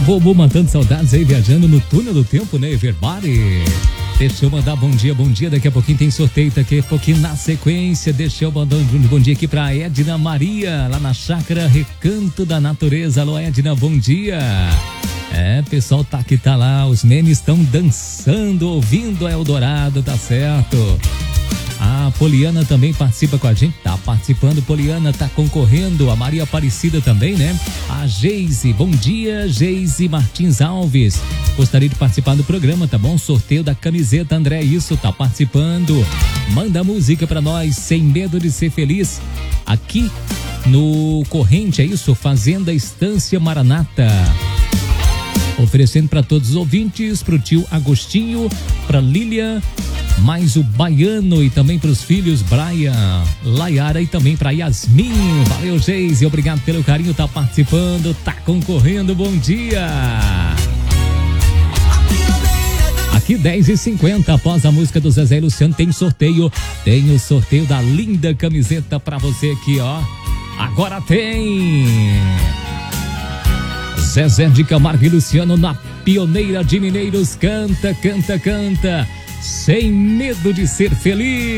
Bobo matando saudades aí, viajando no túnel do tempo, né? Everybody. Deixa eu mandar bom dia. Daqui a pouquinho tem sorteio, daqui a pouquinho na sequência. Deixa eu mandar um bom dia aqui pra Edna Maria, lá na Chácara Recanto da Natureza. Alô, Edna, bom dia. Pessoal tá lá, os nenes estão dançando, ouvindo a Eldorado, tá certo. A Poliana também participa com a gente, tá participando, Poliana tá concorrendo, a Maria Aparecida também, né? A Geise, bom dia, Geise Martins Alves, gostaria de participar do programa, tá bom? Sorteio da camiseta, André, isso, tá participando, manda música pra nós, Sem Medo de Ser Feliz, aqui no Corrente, é isso? Fazenda Estância Maranata. Oferecendo para todos os ouvintes, pro tio Agostinho, pra Lília, mais o Baiano e também pros filhos Brian, Layara e também pra Yasmin. Valeu, Geise, obrigado pelo carinho, tá participando, tá concorrendo, bom dia. Aqui 10h50, após a música do Zezé e Luciano, tem sorteio o sorteio da linda camiseta pra você aqui, ó. Agora tem... Zezé de Camargo e Luciano na Pioneira de Mineiros, canta, Sem Medo de Ser Feliz.